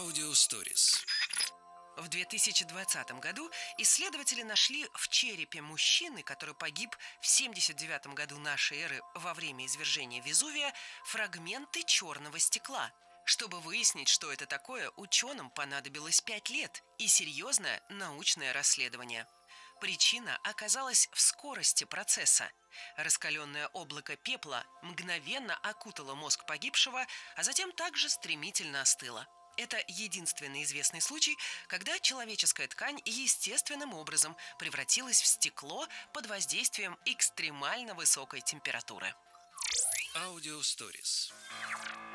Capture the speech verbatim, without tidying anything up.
Аудиосторис. В две тысячи двадцатом году исследователи нашли в черепе мужчины, который погиб в семьдесят девятом году нашей эры во время извержения Везувия, фрагменты черного стекла. Чтобы выяснить, что это такое, ученым понадобилось пять лет и серьезное научное расследование. Причина оказалась в скорости процесса. Раскаленное облако пепла мгновенно окутало мозг погибшего, а затем также стремительно остыло. Это единственный известный случай, когда человеческая ткань естественным образом превратилась в стекло под воздействием экстремально высокой температуры. Аудиосторис.